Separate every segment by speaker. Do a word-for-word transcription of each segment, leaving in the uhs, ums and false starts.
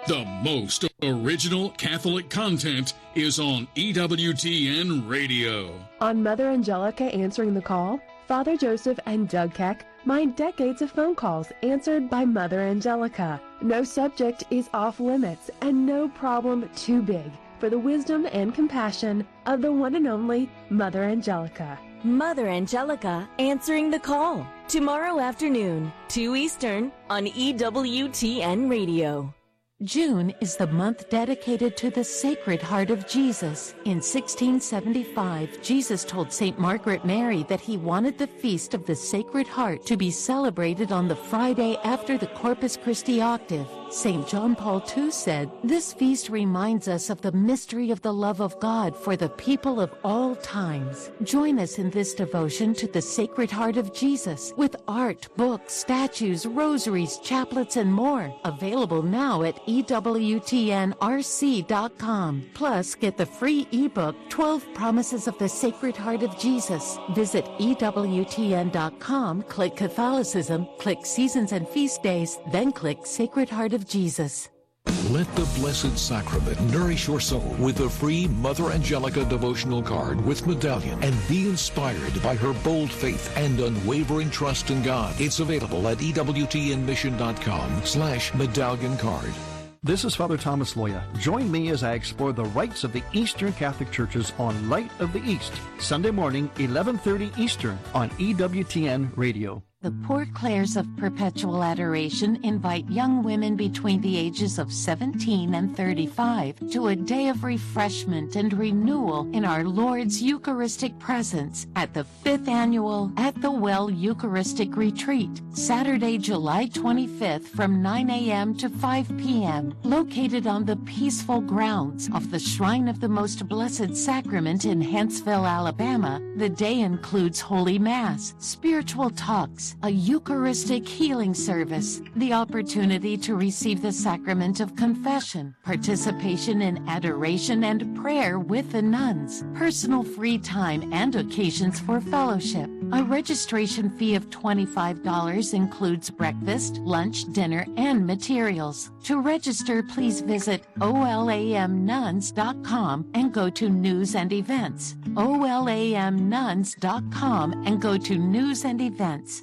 Speaker 1: The most original Catholic content is on E W T N Radio.
Speaker 2: On Mother Angelica Answering the Call, Father Joseph and Doug Keck mine decades of phone calls answered by Mother Angelica. No subject is off limits and no problem too big for the wisdom and compassion of the one and only Mother Angelica.
Speaker 3: Mother Angelica Answering the Call. Tomorrow afternoon, two Eastern, on E W T N Radio.
Speaker 4: June is the month dedicated to the Sacred Heart of Jesus. In sixteen seventy-five, Jesus told Saint Margaret Mary that he wanted the Feast of the Sacred Heart to be celebrated on the Friday after the Corpus Christi octave. Saint John Paul the Second said, "This feast reminds us of the mystery of the love of God for the people of all times." Join us in this devotion to the Sacred Heart of Jesus with art, books, statues, rosaries, chaplets, and more. Available now at E W T N R C dot com. Plus, get the free ebook, twelve Promises of the Sacred Heart of Jesus. Visit E W T N dot com, click Catholicism, click Seasons and Feast Days, then click Sacred Heart of Jesus.
Speaker 5: Let the Blessed Sacrament nourish your soul with a free Mother Angelica devotional card with medallion, and be inspired by her bold faith and unwavering trust in God. It's available at E W T N mission dot com slash medallion card.
Speaker 6: This is Father Thomas Loya. Join me as I explore the rites of the Eastern Catholic Churches on Light of the East, Sunday morning, eleven thirty Eastern on E W T N Radio.
Speaker 4: The Poor Clares of Perpetual Adoration invite young women between the ages of seventeen and thirty-five to a day of refreshment and renewal in our Lord's Eucharistic presence at the fifth annual At the Well Eucharistic Retreat, Saturday, July twenty-fifth from nine a.m. to five p.m., located on the peaceful grounds of the Shrine of the Most Blessed Sacrament in Huntsville, Alabama. The day includes Holy Mass, spiritual talks, a Eucharistic healing service, the opportunity to receive the sacrament of confession, participation in adoration and prayer with the nuns, personal free time, and occasions for fellowship. A registration fee of twenty-five dollars includes breakfast, lunch, dinner, and materials. To register, please visit O L A M nuns dot com and go to News and Events. O L A M nuns dot com and go to News and Events.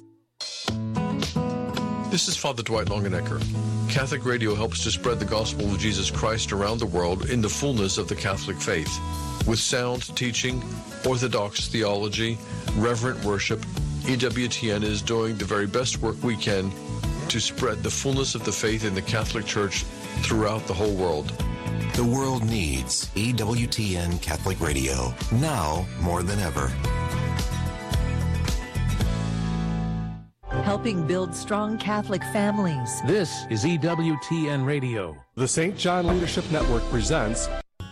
Speaker 7: This is Father Dwight Longenecker. Catholic Radio helps to spread the gospel of Jesus Christ around the world in the fullness of the Catholic faith. With sound teaching, orthodox theology, reverent worship, E W T N is doing the very best work we can to spread the fullness of the faith in the Catholic Church throughout the whole world.
Speaker 8: The world needs E W T N Catholic Radio, now more than ever.
Speaker 9: Helping build strong Catholic families.
Speaker 10: This is E W T N Radio.
Speaker 11: The Saint John Leadership Network presents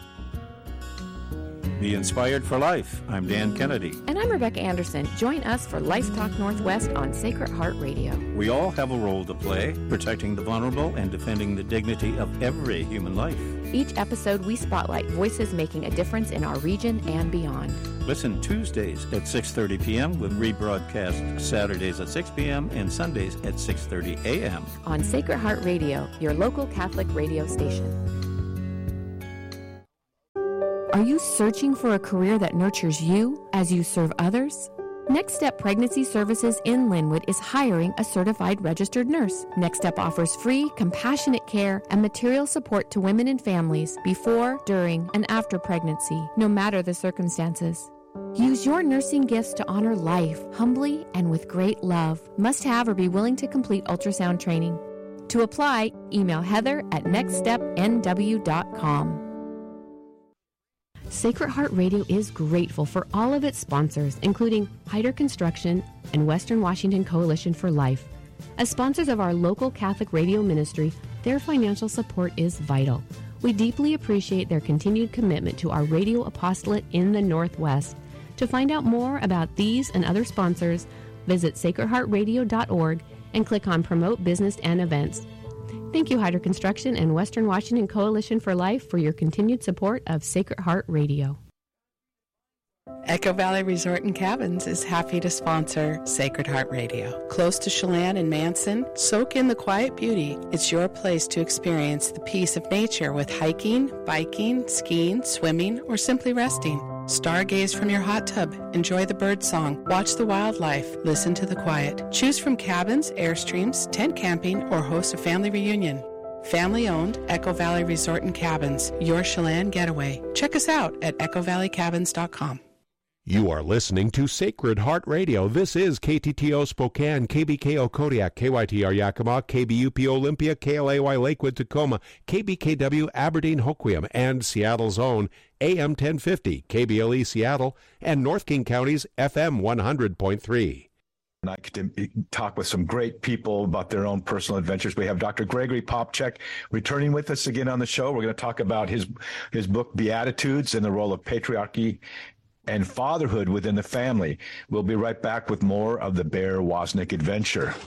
Speaker 12: Be Inspired for Life. I'm Dan Kennedy.
Speaker 13: And I'm Rebecca Anderson. Join us for Life Talk Northwest on Sacred Heart Radio.
Speaker 12: We all have a role to play, protecting the vulnerable and defending the dignity of every human life.
Speaker 13: Each episode, we spotlight voices making a difference in our region and beyond.
Speaker 12: Listen Tuesdays at six thirty p.m. with rebroadcast Saturdays at six p.m. and Sundays at six thirty a.m.
Speaker 13: on Sacred Heart Radio, your local Catholic radio station. Are you searching for a career that nurtures you as you serve others? Next Step Pregnancy Services in Linwood is hiring a certified registered nurse. Next Step offers free, compassionate care and material support to women and families before, during, and after pregnancy, no matter the circumstances. Use your nursing gifts to honor life, humbly and with great love. Must have or be willing to complete ultrasound training. To apply, email Heather at next step n w dot com. Sacred Heart Radio is grateful for all of its sponsors, including Hyder Construction and Western Washington Coalition for Life. As sponsors of our local Catholic radio ministry, their financial support is vital. We deeply appreciate their continued commitment to our radio apostolate in the Northwest. To find out more about these and other sponsors, visit sacred heart radio dot org and click on Promote Business and Events. Thank you, Hyder Construction and Western Washington Coalition for Life, for your continued support of Sacred Heart Radio.
Speaker 14: Echo Valley Resort and Cabins is happy to sponsor Sacred Heart Radio. Close to Chelan and Manson, soak in the quiet beauty. It's your place to experience the peace of nature with hiking, biking, skiing, swimming, or simply resting. Stargaze from your hot tub, enjoy the bird song, watch the wildlife, listen to the quiet. Choose from cabins, airstreams, tent camping, or host a family reunion. Family-owned Echo Valley Resort and Cabins, your Chelan getaway. Check us out at echo valley cabins dot com.
Speaker 15: You are listening to Sacred Heart Radio. This is K T T O Spokane, K B K O Kodiak, K Y T R Yakima, K B U P Olympia, K L A Y Lakewood, Tacoma, K B K W Aberdeen, Hoquiam, and Seattle's own A M ten fifty, K B L E Seattle, and North King County's F M one hundred point three.
Speaker 16: And I could talk with some great people about their own personal adventures. We have Doctor Gregory Popcak returning with us again on the show. We're going to talk about his his book, Beatitudes, and the role of patriarchy and fatherhood within the family. We'll be right back with more of the Bear Wozniak adventure.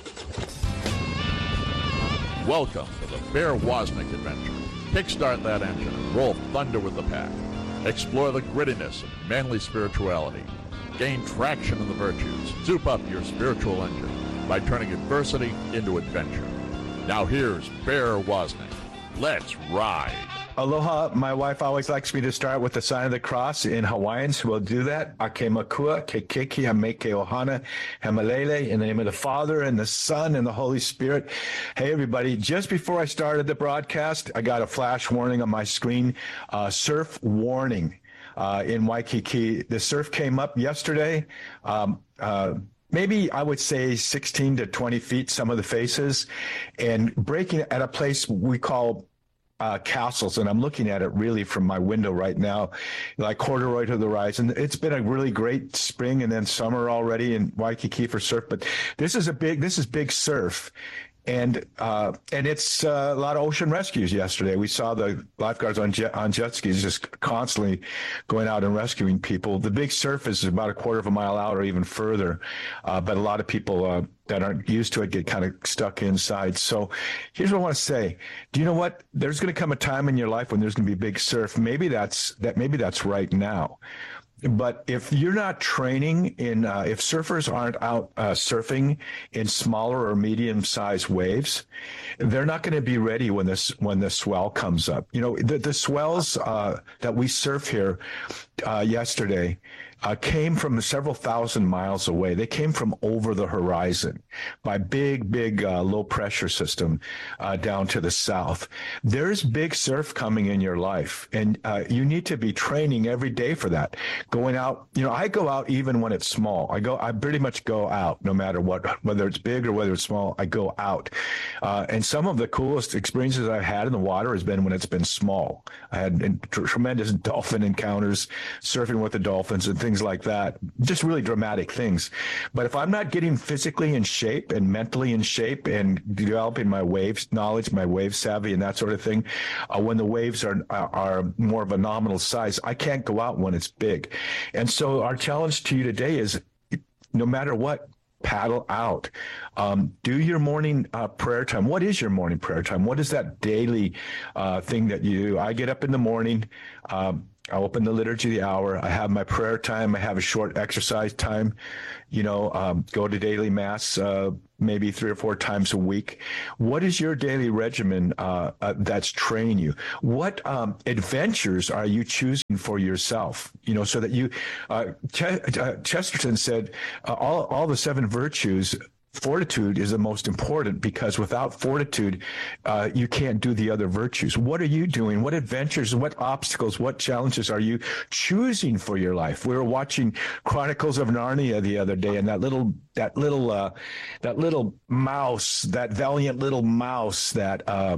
Speaker 17: Welcome to the Bear Wozniak adventure. Kickstart that engine and roll thunder with the pack. Explore the grittiness of manly spirituality. Gain traction in the virtues. Soup up your spiritual engine by turning adversity into adventure. Now here's Bear Wozniak. Let's ride.
Speaker 16: Aloha. My wife always likes me to start with the sign of the cross in Hawaiian, so we'll do that. Ake makua, ke keiki, hameke ohana, hamalele, in the name of the Father and the Son and the Holy Spirit. Hey, everybody. Just before I started the broadcast, I got a flash warning on my screen, uh, surf warning uh, in Waikiki. The surf came up yesterday. Um, uh, Maybe I would say sixteen to twenty feet, some of the faces, and breaking at a place we call uh, Castles. And I'm looking at it really from my window right now, like corduroy to the horizon. It's been a really great spring and then summer already in Waikiki for surf. But this is a big, this is big surf. And uh, and it's uh, a lot of ocean rescues yesterday. We saw the lifeguards on jet, on jet skis just constantly going out and rescuing people. The big surf is about a quarter of a mile out or even further, uh, but a lot of people uh, that aren't used to it get kind of stuck inside. So here's what I want to say. Do you know what? There's going to come a time in your life when there's going to be big surf. Maybe that's that. Maybe that's right now. But if you're not training in, uh, if surfers aren't out uh, surfing in smaller or medium-sized waves, they're not going to be ready when this when the swell comes up. You know, the, the swells uh, that we surf here uh, yesterday uh, came from several thousand miles away. They came from over the horizon by big, big uh, low-pressure system uh, down to the south. There's big surf coming in your life, and uh, you need to be training every day for that. Going out, you know, I go out even when it's small. I go, I pretty much go out no matter what, whether it's big or whether it's small, I go out. Uh, and some of the coolest experiences I've had in the water has been when it's been small. I had tr- tremendous dolphin encounters, surfing with the dolphins and things like that. Just really dramatic things. But if I'm not getting physically in shape and mentally in shape and developing my waves knowledge, my wave savvy and that sort of thing, uh, when the waves are, are more of a nominal size, I can't go out when it's big. And so our challenge to you today is, no matter what, paddle out. Um, do your morning uh, prayer time. What is your morning prayer time? What is that daily uh, thing that you do? I get up in the morning. Um, I open the liturgy of the hour. I have my prayer time. I have a short exercise time. You know, um, go to daily mass uh, maybe three or four times a week. What is your daily regimen uh, uh, that's training you? What um, adventures are you choosing for yourself? You know, so that you, uh, Ch- uh, Chesterton said, uh, all all the seven virtues. Fortitude is the most important, because without fortitude, uh, you can't do the other virtues. What are you doing? What adventures, what obstacles, what challenges are you choosing for your life? We were watching Chronicles of Narnia the other day, and that little, that little, uh, that little mouse, that valiant little mouse that, uh,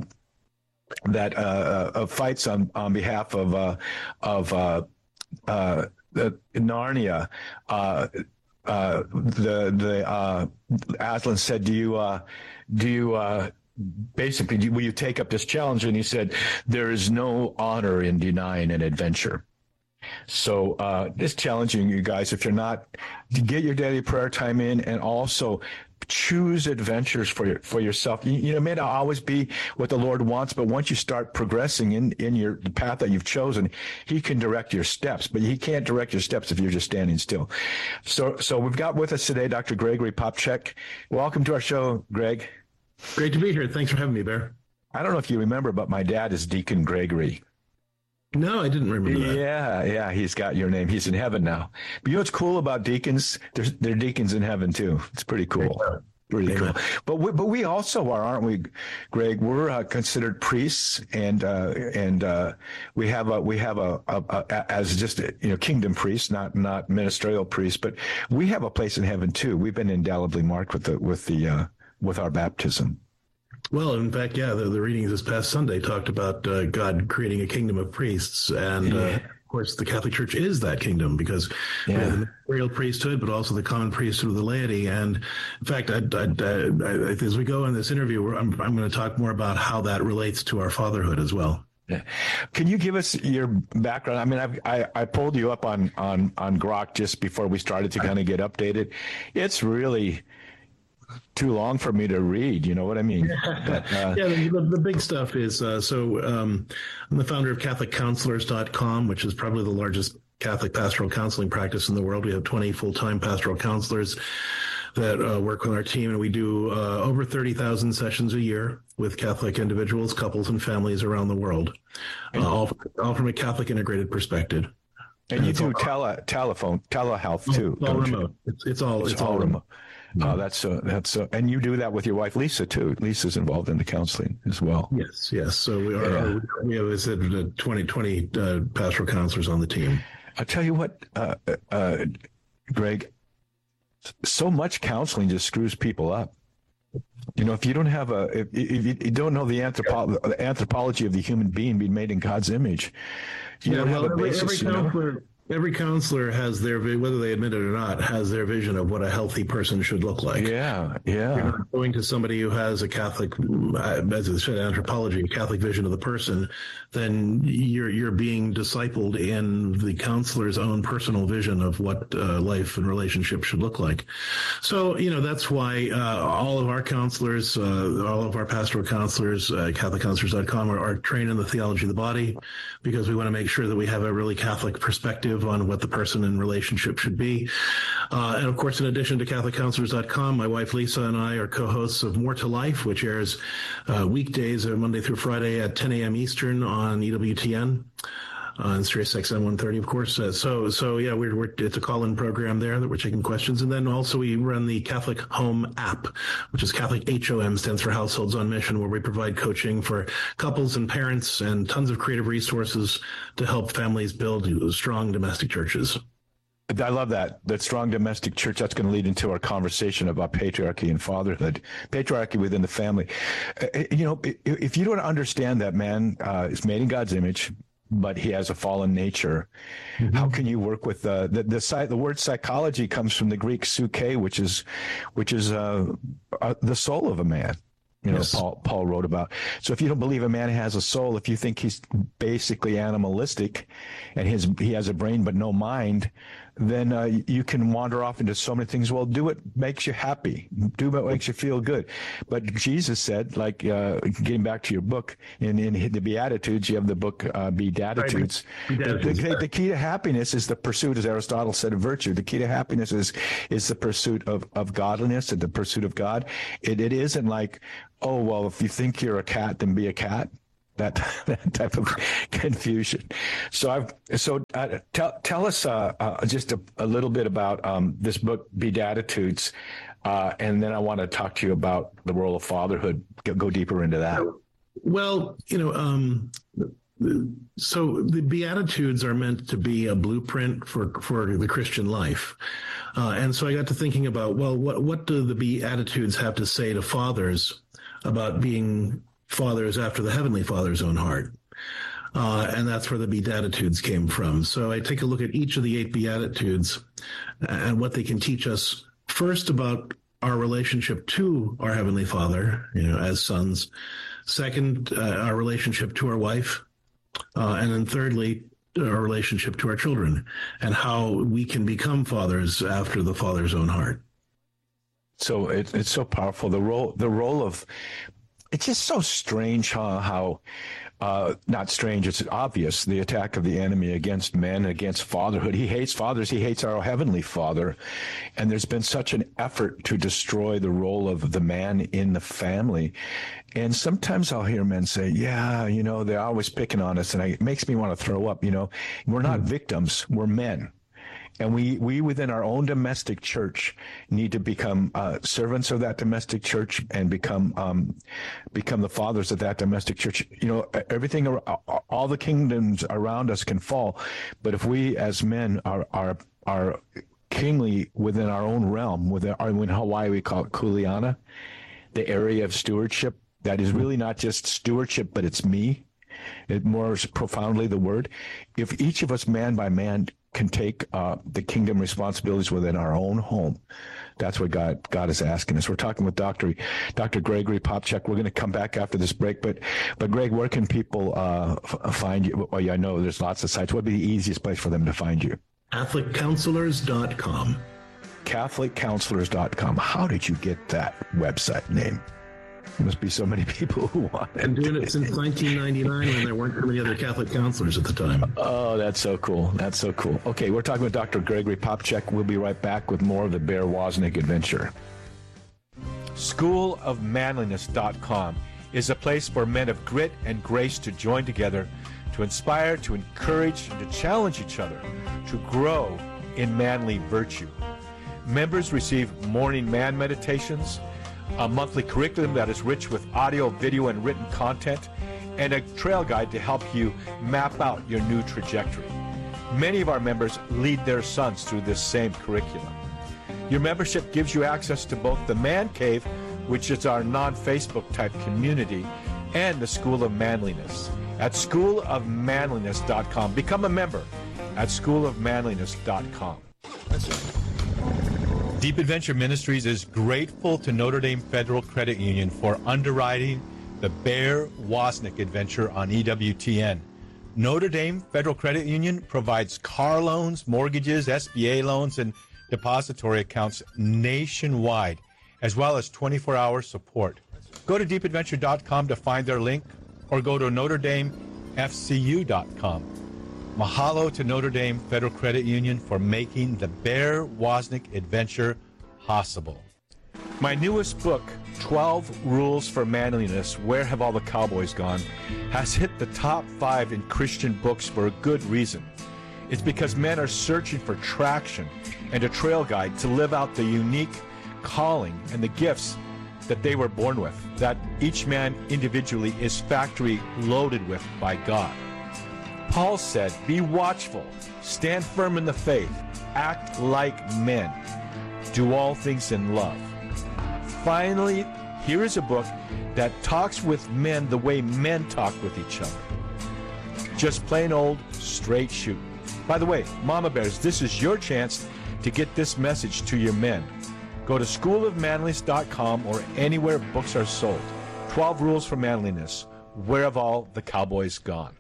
Speaker 16: that, uh, uh fights on, on behalf of, uh, of, uh, uh, the Narnia, uh, Uh, the the uh, Aslan said, "Do you uh, do you uh, basically do, will you take up this challenge?" And he said, "There is no honor in denying an adventure." So uh, this challenging you guys, if you're not, to get your daily prayer time in, and also choose adventures for your, for yourself. You, you know, it may not always be what the Lord wants, but once you start progressing in, in your the path that you've chosen, he can direct your steps, but he can't direct your steps if you're just standing still. So, so we've got with us today, Doctor Gregory Popcak. Welcome to our show, Greg.
Speaker 18: Great to be here. Thanks for having me, Bear.
Speaker 16: I don't know if you remember, but my dad is Deacon Gregory.
Speaker 18: No, I didn't remember that.
Speaker 16: Yeah, yeah, he's got your name. He's in heaven now. But you know what's cool about deacons? There's, they're deacons in heaven, too. It's pretty cool. Pretty Amen. cool. But we, but we also are, aren't we, Greg? We're uh, considered priests, and uh, and uh, we have a we have a, a, a as just a, you know kingdom priests, not not ministerial priests, but we have a place in heaven too. We've been indelibly marked with the with the uh, with our baptism.
Speaker 18: Well, in fact, yeah, the, the readings this past Sunday talked about uh, God creating a kingdom of priests. And, yeah. uh, of course, the Catholic Church is that kingdom because yeah. we have the ministerial priesthood, but also the common priesthood of the laity. And, in fact, I, I, I, as we go in this interview, I'm, I'm going to talk more about how that relates to our fatherhood as well.
Speaker 16: Yeah. Can you give us your background? I mean, I've, I I pulled you up on, on, on Grok just before we started to kind of get updated. It's really too long for me to read, you know what I mean? But, uh,
Speaker 18: yeah, the, the big stuff is, uh, so um, I'm the founder of Catholic Counselors dot com, which is probably the largest Catholic pastoral counseling practice in the world. We have twenty full-time pastoral counselors that uh, work with our team, and we do uh, over thirty thousand sessions a year with Catholic individuals, couples, and families around the world, uh, all, all from a Catholic integrated perspective.
Speaker 16: And, and you do tele, telephone, telehealth too.
Speaker 18: It's all remote. It's, it's all, it's, it's all remote. remote.
Speaker 16: Oh, that's so. That's so. And you do that with your wife, Lisa, too. Lisa's involved in the counseling as well.
Speaker 18: Yes, yes. So we are. Yeah. We have, as I said, twenty, twenty uh, pastoral counselors on the team.
Speaker 16: I'll tell you what, uh, uh, Greg. So much counseling just screws people up. You know, if you don't have a, if, if you don't know the anthropo- the anthropology of the human being being made in God's image, you
Speaker 18: yeah,
Speaker 16: don't
Speaker 18: well,
Speaker 16: have a
Speaker 18: every,
Speaker 16: basis.
Speaker 18: Every
Speaker 16: you
Speaker 18: counselor,
Speaker 16: know?
Speaker 18: Every counselor has their, whether they admit it or not, has their vision of what a healthy person should look like.
Speaker 16: Yeah, yeah.
Speaker 18: You're not going to somebody who has a Catholic, as I said, anthropology, a Catholic vision of the person, then you're you're being discipled in the counselor's own personal vision of what uh, life and relationship should look like. So, you know, that's why uh, all of our counselors, uh, all of our pastoral counselors, uh, Catholic Counselors dot com, are, are trained in the theology of the body, because we want to make sure that we have a really Catholic perspective on what the person in relationship should be. Uh, and of course, in addition to Catholic Counselors dot com, my wife Lisa and I are co-hosts of More to Life, which airs uh, weekdays, uh, Monday through Friday at ten a.m. Eastern on E W T N. Uh, and Sirius X M one thirty, of course. Uh, so, so yeah, we're, we're it's a call-in program there that we're taking questions, and then also we run the Catholic Home app, which is Catholic H O M, stands for Households on Mission, where we provide coaching for couples and parents, and tons of creative resources to help families build strong domestic churches.
Speaker 16: I love that, that strong domestic church. That's going to lead into our conversation about patriarchy and fatherhood, patriarchy within the family. Uh, you know, if you don't understand that man uh, is made in God's image, but he has a fallen nature, mm-hmm. how can you work with uh, the the the word psychology comes from the Greek psyche, which is which is uh, uh, the soul of a man. You know, yes. Paul Paul wrote about. So if you don't believe a man has a soul, if you think he's basically animalistic, and his he has a brain but no mind, then uh, you can wander off into so many things. Well, do what makes you happy. Do what makes you feel good. But Jesus said, like uh, getting back to your book, in, in the Beatitudes, you have the book uh, Beatitudes. Right. The, the, the key to happiness is the pursuit, as Aristotle said, of virtue. The key to happiness is is the pursuit of, of godliness and the pursuit of God. It It isn't like, oh, well, if you think you're a cat, then be a cat. That, that type of confusion. So I've so uh, tell tell us uh, uh, just a, a little bit about um, this book, Beatitudes, uh, and then I want to talk to you about the role of fatherhood. Go, go deeper into that.
Speaker 18: Well, you know, um, so the Beatitudes are meant to be a blueprint for for the Christian life, uh, and so I got to thinking about, well, what what do the Beatitudes have to say to fathers about being fathers after the Heavenly Father's own heart? Uh, and that's where the Beatitudes came from. So I take a look at each of the eight Beatitudes and what they can teach us, first about our relationship to our Heavenly Father, you know, as sons. Second, uh, our relationship to our wife. Uh, and then thirdly, our relationship to our children, and how we can become fathers after the Father's own heart.
Speaker 16: So it, it's so powerful. The role, the role of, it's just so strange huh, how, uh, not strange, it's obvious, the attack of the enemy against men, against fatherhood. He hates fathers. He hates our heavenly Father. And there's been such an effort to destroy the role of the man in the family. And sometimes I'll hear men say, yeah, you know, they're always picking on us. And I, it makes me want to throw up. You know, we're not mm. victims. We're men. And we, we within our own domestic church need to become uh, servants of that domestic church and become um, become the fathers of that domestic church. You know, everything, all the kingdoms around us can fall, but if we as men are are are kingly within our own realm, within our, in Hawaii we call it kuleana, the area of stewardship that is really not just stewardship, but it's me. It more profoundly the word. If each of us, man by man, can take uh, the kingdom responsibilities within our own home. That's what God God is asking us. We're talking with Doctor Doctor Gregory Popcak. We're going to come back after this break. But, but Greg, where can people uh, f- find you? Well, yeah, I know there's lots of sites. What would be the easiest place for them to find you?
Speaker 18: Catholic Counselors dot com.
Speaker 16: Catholic Counselors dot com. How did you get that website name? There must be so many people who want it.
Speaker 18: I've been doing it since nineteen ninety-nine when there weren't many other Catholic counselors at the time.
Speaker 16: Oh, that's so cool. That's so cool. Okay, we're talking with Doctor Gregory Popcak. We'll be right back with more of the Bear Wozniak adventure.
Speaker 19: school of manliness dot com is a place for men of grit and grace to join together, to inspire, to encourage, and to challenge each other, to grow in manly virtue. Members receive morning man meditations, a monthly curriculum that is rich with audio, video, and written content, and a trail guide to help you map out your new trajectory. Many of our members lead their sons through this same curriculum. Your membership gives you access to both the Man Cave, which is our non-Facebook type community, and the School of Manliness at school of manliness dot com. Become a member at school of manliness dot com. Deep Adventure Ministries is grateful to Notre Dame Federal Credit Union for underwriting the Bear Wozniak adventure on E W T N. Notre Dame Federal Credit Union provides car loans, mortgages, S B A loans, and depository accounts nationwide, as well as twenty-four hour support. Go to deep adventure dot com to find their link, or go to notre dame f c u dot com. Mahalo to Notre Dame Federal Credit Union for making the Bear Wozniak adventure possible. My newest book, twelve Rules for Manliness, Where Have All the Cowboys Gone?, has hit the top five in Christian books for a good reason. It's because men are searching for traction and a trail guide to live out the unique calling and the gifts that they were born with, that each man individually is factory loaded with by God. Paul said, be watchful, stand firm in the faith, act like men, do all things in love. Finally, here is a book that talks with men the way men talk with each other. Just plain old straight shoot. By the way, Mama Bears, this is your chance to get this message to your men. Go to school of manliness dot com or anywhere books are sold. twelve Rules for Manliness. Where have all the cowboys gone?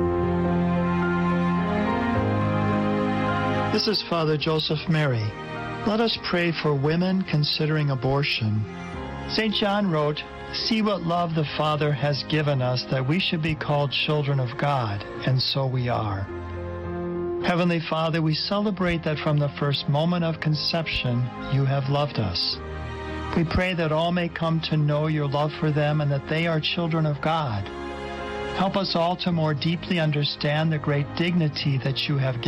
Speaker 20: This is Father Joseph Mary. Let us pray for women considering abortion. Saint John wrote, "See what love the Father has given us, that we should be called children of God, and so we are." Heavenly Father, we celebrate that from the first moment of conception, you have loved us. We pray that all may come to know your love for them and that they are children of God. Help us all to more deeply understand the great dignity that you have given